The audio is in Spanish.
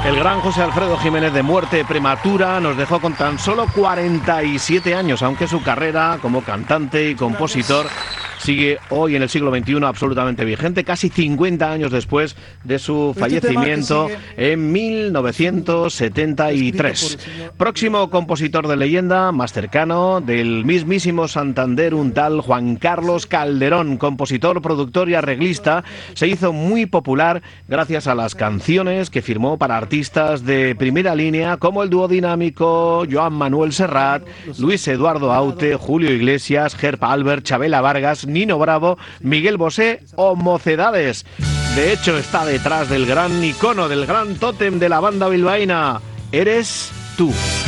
El gran José Alfredo Jiménez, de muerte prematura, nos dejó con tan solo 47 años, aunque su carrera como cantante y compositor sigue hoy en el siglo XXI absolutamente vigente, casi 50 años después de su fallecimiento en 1973. Próximo compositor de leyenda, más cercano, del mismísimo Santander, un tal Juan Carlos Calderón, compositor, productor y arreglista. Se hizo muy popular gracias a las canciones que firmó para artistas de primera línea como el dúo dinámico Joan Manuel Serrat, Luis Eduardo Aute, Julio Iglesias, Herb Alpert, Chabela Vargas, Nino Bravo, Miguel Bosé o Mocedades. De hecho, está detrás del gran icono, del gran tótem de la banda bilbaína. Eres tú.